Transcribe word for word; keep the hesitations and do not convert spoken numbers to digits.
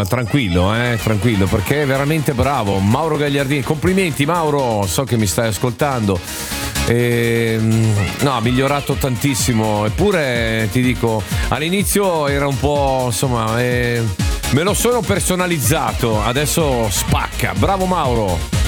ma tranquillo, eh, tranquillo, perché è veramente bravo. Mauro Gagliardini, complimenti Mauro, so che mi stai ascoltando. E, no, ha migliorato tantissimo, eppure ti dico, all'inizio era un po', insomma, eh, me lo sono personalizzato, adesso spacca. Bravo Mauro.